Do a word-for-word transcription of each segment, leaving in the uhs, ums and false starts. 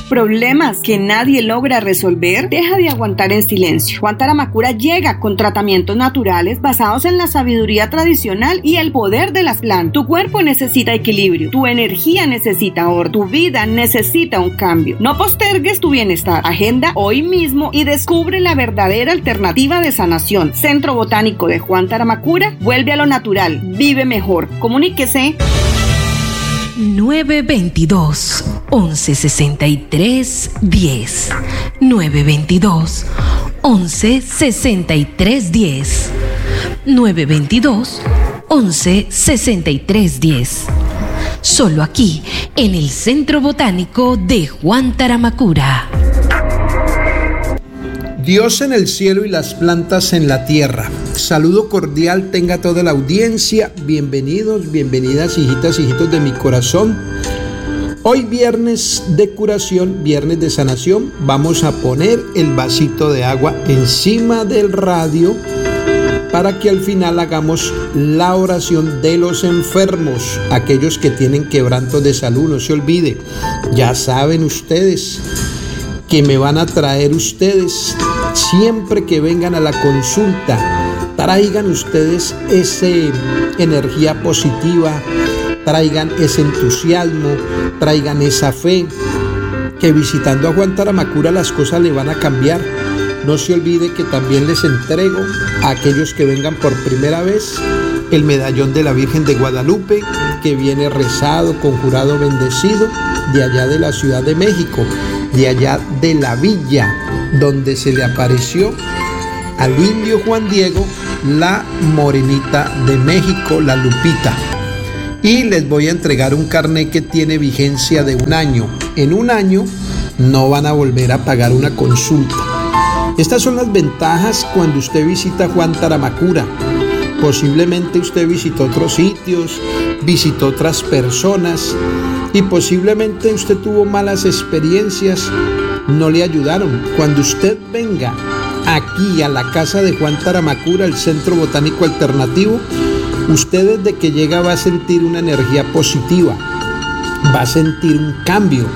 ¿Problemas que nadie logra resolver? Deja de aguantar en silencio. Juan Taramacura llega con tratamientos naturales basados en la sabiduría tradicional y el poder de las plantas. Tu cuerpo necesita equilibrio, tu energía necesita orden, tu vida necesita un cambio. No postergues tu bienestar. Agenda hoy mismo y descubre la verdadera alternativa de sanación. Centro Botánico de Juan Taramacura, vuelve a lo natural, vive mejor. Comuníquese. nueve veintidós, once sesenta y tres, diez. nueve veintidós, once sesenta y tres, diez. nueve veintidós, once sesenta y tres, diez. Solo aquí, en el Centro Botánico de Juan Taramacura. Dios en el cielo y las plantas en la tierra. Saludo cordial tenga toda la audiencia. Bienvenidos, bienvenidas, hijitas, hijitos de mi corazón. Hoy viernes de curación, viernes de sanación, vamos a poner el vasito de agua encima del radio para que al final hagamos la oración de los enfermos, aquellos que tienen quebrantos de salud. No se olvide, ya saben ustedes que me van a traer ustedes siempre que vengan a la consulta. Traigan ustedes esa energía positiva, traigan ese entusiasmo, traigan esa fe, que visitando a Juan Taramacura las cosas le van a cambiar. No se olvide que también les entrego a aquellos que vengan por primera vez el medallón de la Virgen de Guadalupe, que viene rezado, conjurado, bendecido, de allá de la Ciudad de México, de allá de la villa donde se le apareció al indio Juan Diego, la morenita de México, la Lupita. Y les voy a entregar un carnet que tiene vigencia de un año. En un año no van a volver a pagar una consulta. Estas son las ventajas cuando usted visita Juan Taramacura. Posiblemente usted visitó otros sitios, visitó otras personas y posiblemente usted tuvo malas experiencias, no le ayudaron. Cuando usted venga aquí a la casa de Juan Taramacura, el Centro Botánico Alternativo, usted desde que llega va a sentir una energía positiva, va a sentir un cambio.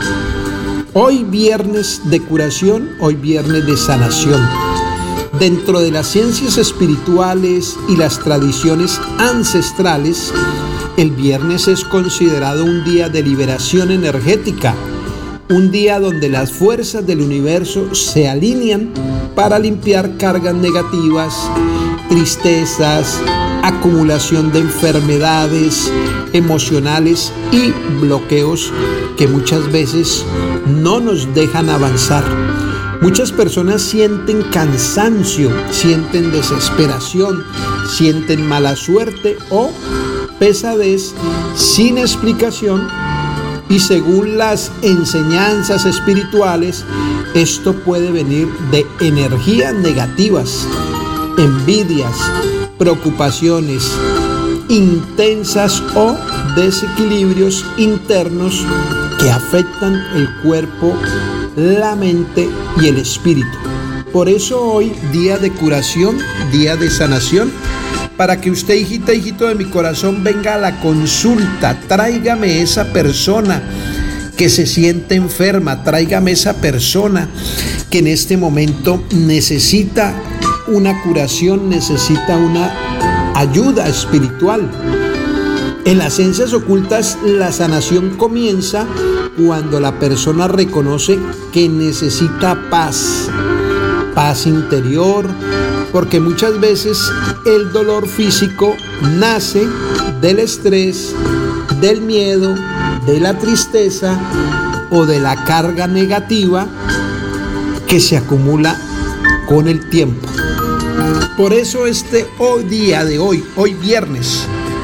Hoy viernes de curación, hoy viernes de sanación. Dentro de las ciencias espirituales y las tradiciones ancestrales, el viernes es considerado un día de liberación energética, un día donde las fuerzas del universo se alinean para limpiar cargas negativas, tristezas, acumulación de enfermedades emocionales y bloqueos que muchas veces no nos dejan avanzar. Muchas personas sienten cansancio, sienten desesperación, sienten mala suerte o pesadez sin explicación, y según las enseñanzas espirituales, esto puede venir de energías negativas, envidias, preocupaciones intensas o desequilibrios internos que afectan el cuerpo, la mente y el espíritu. Por eso hoy, día de curación, día de sanación, para que usted, hijita, hijito de mi corazón, venga a la consulta. Tráigame esa persona que se siente enferma, tráigame esa persona que en este momento necesita una curación, necesita una ayuda espiritual. En las ciencias ocultas, la sanación comienza cuando la persona reconoce que necesita paz, paz interior, porque muchas veces el dolor físico nace del estrés, del miedo, de la tristeza o de la carga negativa que se acumula con el tiempo. Por eso este hoy día de hoy, hoy viernes,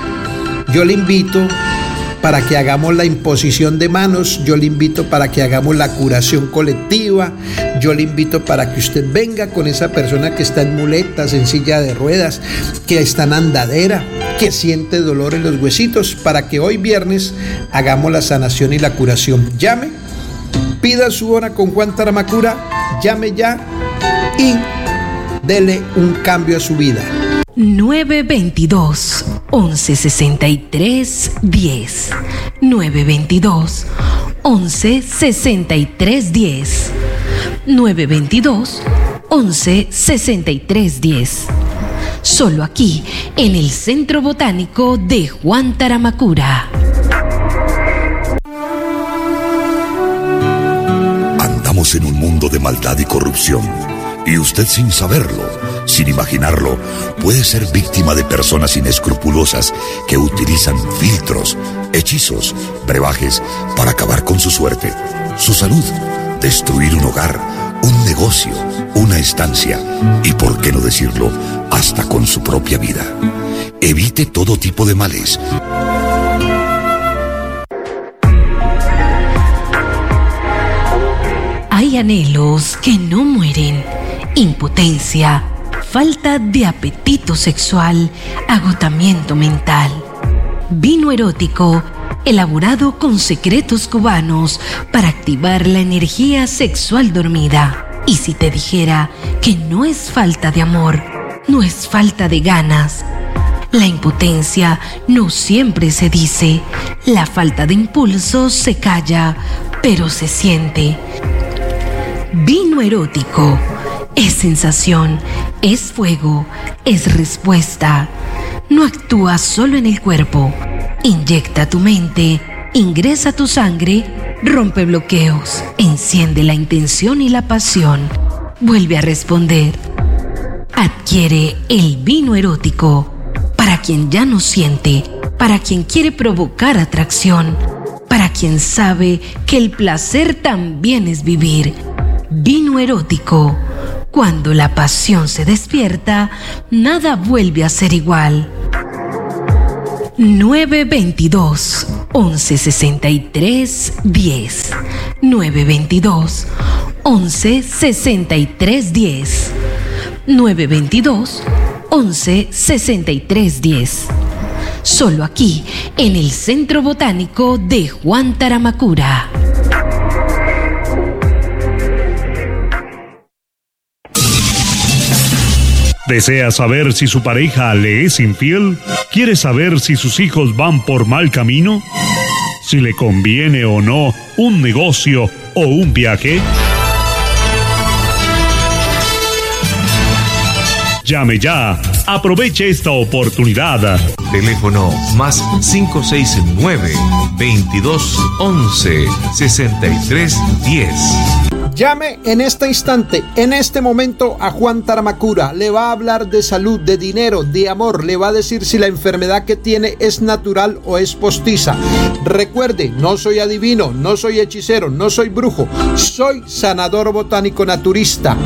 yo le invito para que hagamos la imposición de manos, yo le invito para que hagamos la curación colectiva, yo le invito para que usted venga con esa persona que está en muletas, en silla de ruedas, que está en andadera, que siente dolor en los huesitos, para que hoy viernes hagamos la sanación y la curación. Llame, pida su hora con Juan Taramacura, llame ya y dele un cambio a su vida. nueve veintidós, once sesenta y tres, diez. nueve veintidós, once, sesenta y tres diez. nueve dos dos, once, sesenta y tres diez. Solo aquí, en el Centro Botánico de Juan Taramacura. Andamos en un mundo de maldad y corrupción, y usted sin saberlo, sin imaginarlo, puede ser víctima de personas inescrupulosas que utilizan filtros, hechizos, brebajes para acabar con su suerte, su salud, destruir un hogar, un negocio, una estancia y, por qué no decirlo, hasta con su propia vida. Evite todo tipo de males. Hay anhelos que no mueren: impotencia, falta de apetito sexual, agotamiento mental. Vino erótico, elaborado con secretos cubanos para activar la energía sexual dormida. Y si te dijera que no es falta de amor, no es falta de ganas. La impotencia no siempre se dice, la falta de impulso se calla, pero se siente. Vino erótico es sensación, es fuego, es respuesta. No actúa solo en el cuerpo, inyecta tu mente, ingresa tu sangre, rompe bloqueos, enciende la intención y la pasión, vuelve a responder. Adquiere el vino erótico para quien ya no siente, para quien quiere provocar atracción, para quien sabe que el placer también es vivir. Vino erótico. Cuando la pasión se despierta, nada vuelve a ser igual. nueve dos dos, once, sesenta y tres, diez. nueve dos dos, once, sesenta y tres, diez. nueve dos dos, once, sesenta y tres, diez. Solo aquí, en el Centro Botánico de Juan Taramacura. ¿Desea saber si su pareja le es infiel? ¿Quiere saber si sus hijos van por mal camino? ¿Si le conviene o no un negocio o un viaje? Llame ya. Aproveche esta oportunidad. Teléfono más cinco seis nueve, veintidós once, sesenta y tres diez. Llame en este instante, en este momento, a Juan Taramacura. Le va a hablar de salud, de dinero, de amor. Le va a decir si la enfermedad que tiene es natural o es postiza. Recuerde, no soy adivino, no soy hechicero, no soy brujo. Soy sanador botánico naturista.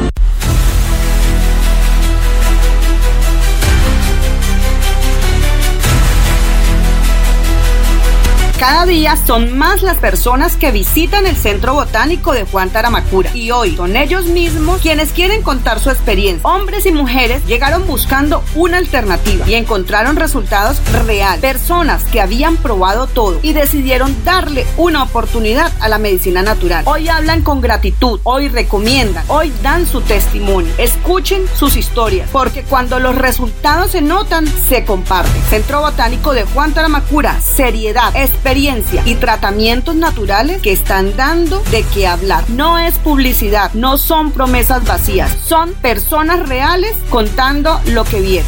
Cada día son más las personas que visitan el Centro Botánico de Juan Taramacura y hoy son ellos mismos quienes quieren contar su experiencia. Hombres y mujeres llegaron buscando una alternativa y encontraron resultados reales. Personas que habían probado todo y decidieron darle una oportunidad a la medicina natural. Hoy hablan con gratitud, hoy recomiendan, hoy dan su testimonio. Escuchen sus historias, porque cuando los resultados se notan, se comparten. Centro Botánico de Juan Taramacura, seriedad, experiencia y tratamientos naturales que están dando de qué hablar. No es publicidad, no son promesas vacías, son personas reales contando lo que vieron.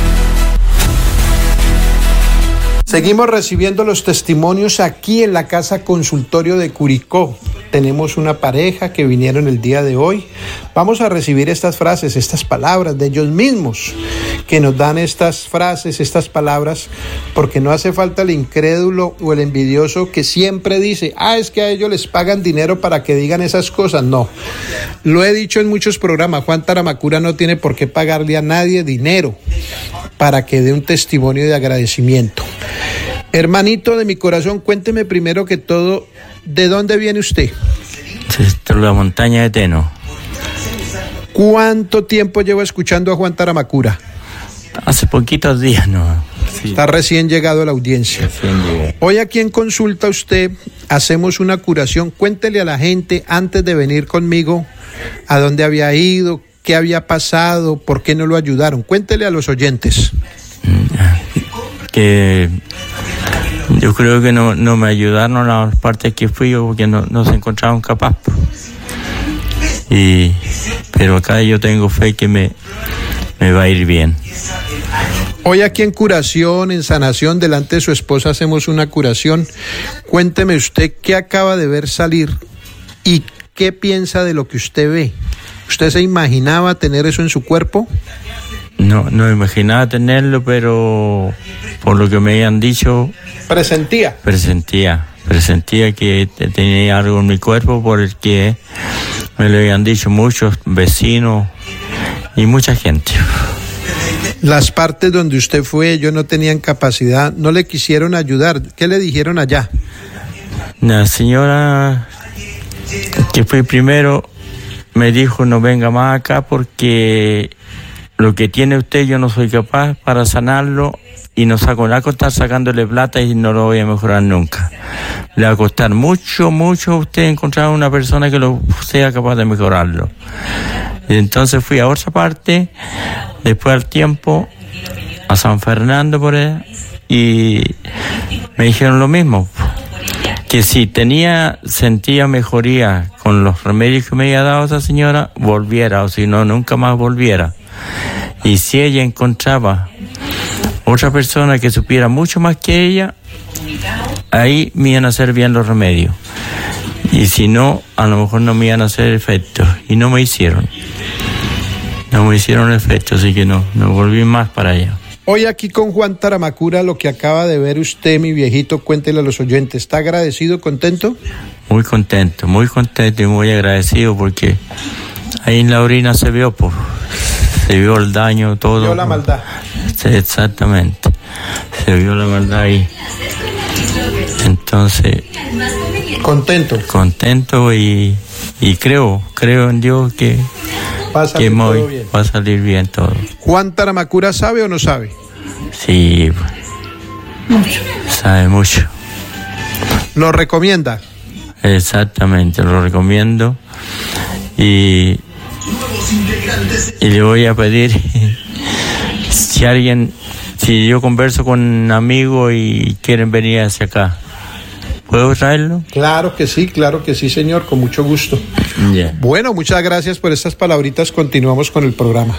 Seguimos recibiendo los testimonios aquí en la Casa Consultorio de Curicó. Tenemos una pareja que vinieron el día de hoy. Vamos a recibir estas frases, estas palabras de ellos mismos, que nos dan estas frases, estas palabras, porque no hace falta el incrédulo o el envidioso que siempre dice, ah, es que a ellos les pagan dinero para que digan esas cosas. No, lo he dicho en muchos programas, Juan Taramacura no tiene por qué pagarle a nadie dinero para que dé un testimonio de agradecimiento. Hermanito de mi corazón, cuénteme primero que todo, ¿de dónde viene usted? De la montaña de Teno. ¿Cuánto tiempo lleva escuchando a Juan Taramacura? Hace poquitos días, ¿no? Sí. Está recién llegado a la audiencia. Hoy aquí en Consulta usted hacemos una curación. Cuéntele a la gente antes de venir conmigo a dónde había ido, qué había pasado, por qué no lo ayudaron. Cuéntele a los oyentes. Que yo creo que no, no me ayudaron las partes que fui yo porque no, no se encontraban capaz. Y, pero acá yo tengo fe que me, me va a ir bien. Hoy aquí en curación, en sanación, delante de su esposa hacemos una curación. Cuénteme usted qué acaba de ver salir y qué piensa de lo que usted ve. ¿Usted se imaginaba tener eso en su cuerpo? No, no imaginaba tenerlo, pero por lo que me habían dicho... ¿Presentía? Presentía, presentía que tenía algo en mi cuerpo por el que me lo habían dicho muchos vecinos y mucha gente. Las partes donde usted fue, ellos no tenían capacidad, no le quisieron ayudar. ¿Qué le dijeron allá? La señora que fue primero me dijo no venga más acá porque lo que tiene usted yo no soy capaz para sanarlo y no saco, le va a costar sacándole plata y no lo voy a mejorar nunca. Le va a costar mucho, mucho a usted encontrar una persona que lo sea capaz de mejorarlo. Y entonces fui a otra parte, después al tiempo, a San Fernando por ahí, y me dijeron lo mismo, que si tenía, sentía mejoría con los remedios que me había dado esa señora, volviera, o si no, nunca más volviera. Y si ella encontraba otra persona que supiera mucho más que ella, ahí me iban a hacer bien los remedios. Y si no, a lo mejor no me iban a hacer efecto. Y no me hicieron. No me hicieron efecto, así que no, no volví más para allá. Hoy aquí con Juan Taramacura, lo que acaba de ver usted, mi viejito, cuéntele a los oyentes. ¿Está agradecido, contento? Muy contento, muy contento y muy agradecido porque ahí en la orina se vio, pues, se vio el daño, todo. Se vio la maldad. Sí, exactamente, se vio la maldad ahí. Entonces, contento. Contento y, y creo, creo en Dios que, va a salir, que muy, todo bien. Va a salir bien todo. ¿Juan Taramacura sabe o no sabe? Sí, mucho. Sabe mucho. ¿Lo recomienda? Exactamente, lo recomiendo y, y le voy a pedir si alguien, si yo converso con un amigo y quieren venir hacia acá, ¿puedo traerlo? Claro que sí, claro que sí, señor, con mucho gusto. Yeah. Bueno, muchas gracias por estas palabritas. Continuamos con el programa.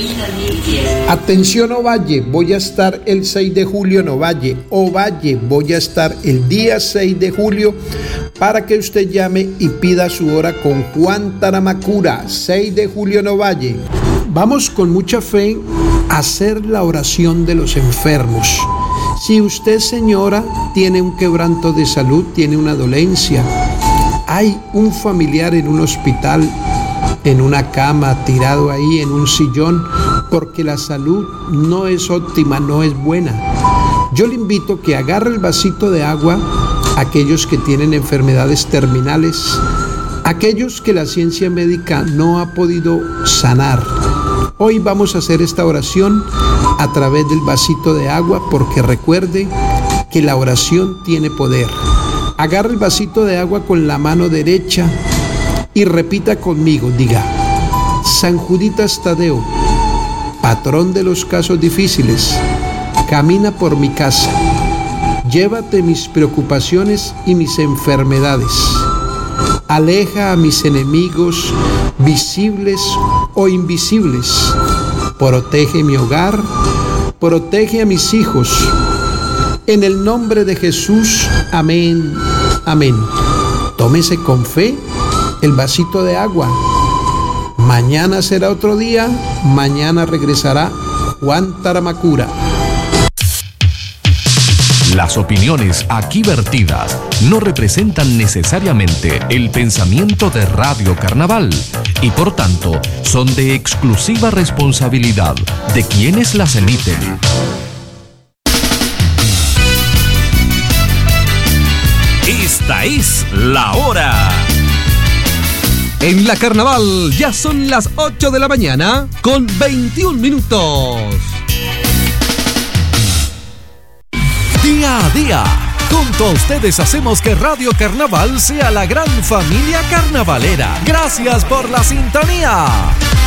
Atención Ovalle, voy a estar el seis de julio en Ovalle. Ovalle, voy a estar el día seis de julio para que usted llame y pida su hora con Juan Taramacura. seis de julio en Ovalle. Vamos con mucha fe a hacer la oración de los enfermos. Si usted, señora, tiene un quebranto de salud, tiene una dolencia, hay un familiar en un hospital, en una cama, tirado ahí en un sillón, porque la salud no es óptima, no es buena, yo le invito a que agarre el vasito de agua, aquellos que tienen enfermedades terminales, aquellos que la ciencia médica no ha podido sanar. Hoy vamos a hacer esta oración a través del vasito de agua, porque recuerde que la oración tiene poder. Agarre el vasito de agua con la mano derecha y repita conmigo, diga: San Juditas Tadeo, patrón de los casos difíciles, camina por mi casa, llévate mis preocupaciones y mis enfermedades, aleja a mis enemigos visibles o invisibles, protege mi hogar, protege a mis hijos, en el nombre de Jesús, amén, amén. Tómese con fe el vasito de agua. Mañana será otro día, mañana regresará Juan Taramacura. Las opiniones aquí vertidas no representan necesariamente el pensamiento de Radio Carnaval y por tanto son de exclusiva responsabilidad de quienes las emiten. Esta es la hora. En la Carnaval ya son las ocho de la mañana con veintiún minutos. Día a día, junto a ustedes hacemos que Radio Carnaval sea la gran familia carnavalera. Gracias por la sintonía.